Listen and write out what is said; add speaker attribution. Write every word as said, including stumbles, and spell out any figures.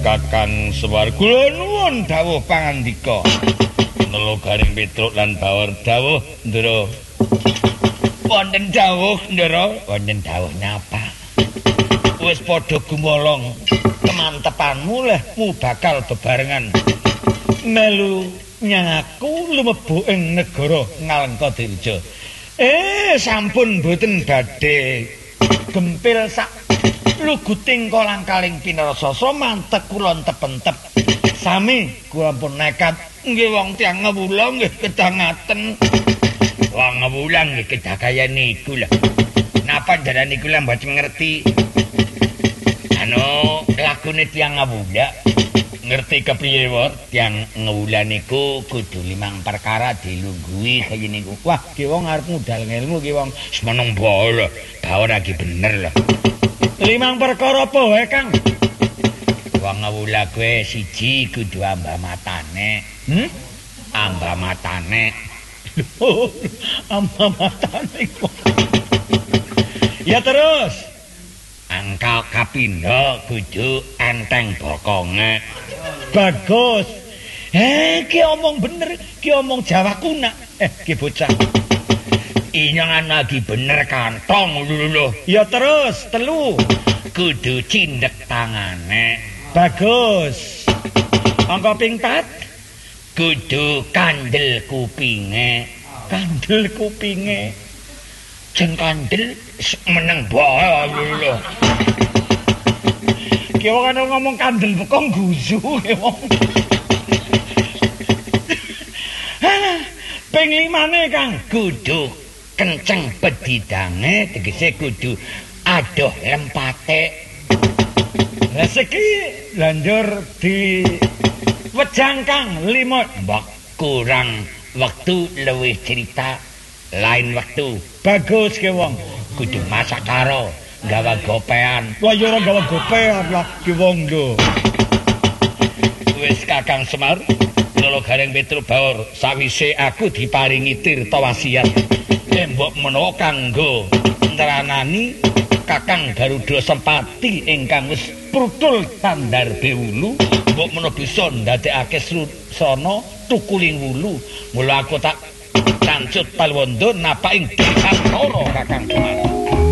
Speaker 1: Kakang Semar kula nuwun dawuh pangandika. Nelo Garing Petruk lan Bawor dawuh, Ndara. Wonten dawuh, Ndara. Wonten dawuh napa? Wis padha gumolong kemantepanmu leh mu bakal bebarengan melu nyaku lumebu ing negara Ngalengkadirja. Eh sampun boten badhe gempil sak luguting kolang-kaling pinarasasa mantek kula tepentep. Sami kula pun nekat nggih wong tiyang ngewula nggih kedah ngaten. Wong ngewula nggih kedah kaya niku lho. Napa jarane niku lho mboten ngerti. Anu lagune tiyang ngewula ngerti kepriye wae tiyang ngewula niku kudu limang perkara dilungguhi kaya niku. Wah, ki wong arep ngudal ngelmu ki wong semeneng bae lho. Bae ora ki bener lho. Limang perkara apa wae, Kang? Wong ngewula kowe siji kudu amba matane. Hmm? Amba matane. Amba matane kok. Ya terus. Angka kapindho kudu enteng bokonge. Bagus. Eh, ki omong bener, ki omong Jawa kunak. Eh, ki bocah. Inyangan lagi bener kantong lho. Ya terus, telu. Kudu cindek tangane. Bagus. Angka ping pat. Kudu kandel kupinge. Kandel kupinge. Jeng kandel meneng bae lho. Ki wong ana ngomong kandel bekong guzu ki wong. Ping limane Kang kudu kenceng bedidange tegese kudu adoh lempate. Rezeki lanjur di wejang Kang lima mbak kurang wektu luwih cerita lain waktu. Bagus ke wong kudu masak karo gawa gopean. Wah ya ora gawa gopean lah ki wong lho. Wis Kakang Semar Nelo Garing Petruk Bawor sawise aku diparingi tirta wasiat tembok menawa kanggo nranani Kakang Garuda Sempati ingkang wis prutul tandar bewulu mbok menawa bisa ndadekake srusana tukuling wulu. Mula aku tak Kancut Palwondo napa ing Desantara Kakang Semar.